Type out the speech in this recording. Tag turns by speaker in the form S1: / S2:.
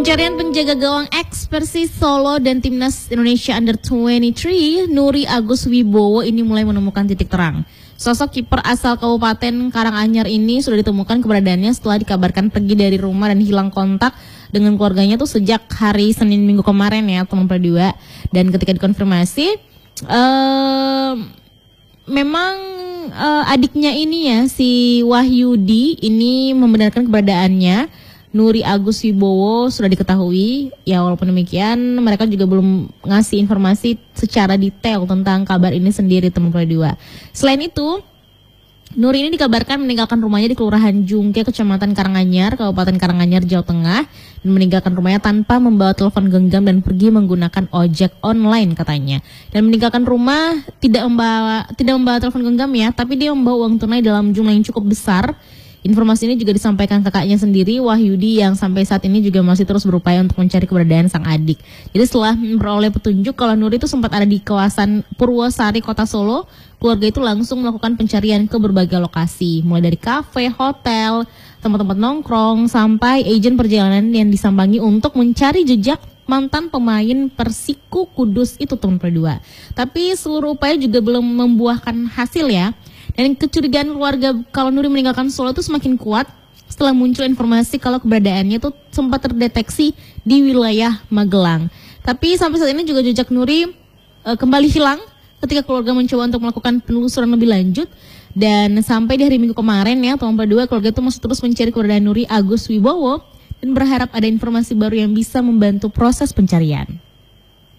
S1: Pencarian penjaga gawang ex Persis Solo dan Timnas Indonesia Under-23 Nuri Agus Wibowo ini mulai menemukan titik terang. Sosok kiper asal Kabupaten Karanganyar ini sudah ditemukan keberadaannya setelah dikabarkan pergi dari rumah dan hilang kontak dengan keluarganya tuh sejak hari Senin Minggu kemarin ya, teman berdua. Dan ketika dikonfirmasi, memang adiknya ini ya, si Wahyudi ini membenarkan keberadaannya. Nuri Agus Wibowo sudah diketahui, ya walaupun demikian mereka juga belum ngasih informasi secara detail tentang kabar ini sendiri, teman dua. Selain itu, Nuri ini dikabarkan meninggalkan rumahnya di Kelurahan Jungke, Kecamatan Karanganyar, Kabupaten Karanganyar, Jawa Tengah, dan meninggalkan rumahnya tanpa membawa telepon genggam dan pergi menggunakan ojek online katanya. Dan meninggalkan rumah tidak membawa telepon genggam ya, tapi dia membawa uang tunai dalam jumlah yang cukup besar. Informasi ini juga disampaikan kakaknya sendiri, Wahyudi, yang sampai saat ini juga masih terus berupaya untuk mencari keberadaan sang adik. Jadi setelah memperoleh petunjuk kalau Nuri itu sempat ada di kawasan Purwosari, Kota Solo, keluarga itu langsung melakukan pencarian ke berbagai lokasi, mulai dari kafe, hotel, tempat-tempat nongkrong, sampai agen perjalanan yang disambangi untuk mencari jejak mantan pemain Persiku Kudus itu, teman berdua. Tapi seluruh upaya juga belum membuahkan hasil ya. Dan kecurigaan keluarga kalau Nuri meninggalkan Solo itu semakin kuat setelah muncul informasi kalau keberadaannya itu sempat terdeteksi di wilayah Magelang. Tapi sampai saat ini juga jejak Nuri kembali hilang ketika keluarga mencoba untuk melakukan penelusuran lebih lanjut. Dan sampai di hari Minggu kemarin ya, teman berdua, keluarga itu masih terus mencari keberadaan Nuri Agus Wibowo dan berharap ada informasi baru yang bisa membantu proses pencarian.